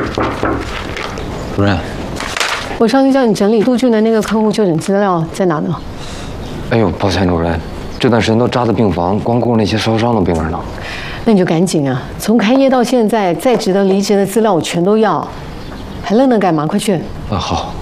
主任， 我上次叫你整理杜俊的那个客户就诊资料在哪呢？ 哎呦，抱歉，主任，这段时间都扎在病房，光顾那些受伤的病人呢。 那你就赶紧啊，从开业到现在，再值得离职的资料我全都要，还愣着干嘛？快去！ 好。